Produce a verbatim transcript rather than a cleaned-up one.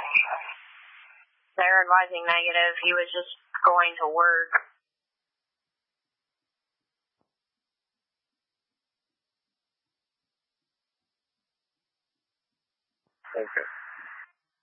They're advising negative. He was just going to work. Okay.